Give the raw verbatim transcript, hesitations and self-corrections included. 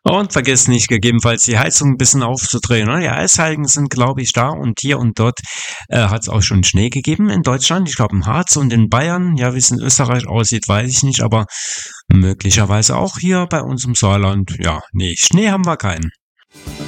Und vergiss nicht, gegebenenfalls die Heizung ein bisschen aufzudrehen. Ne? Die Eisheiligen sind, glaube ich, da und hier und dort äh, hat es auch schon Schnee gegeben in Deutschland. Ich glaube, im Harz und in Bayern. Ja, wie es in Österreich aussieht, weiß ich nicht, aber möglicherweise auch hier bei uns im Saarland. Ja, nee, Schnee haben wir keinen.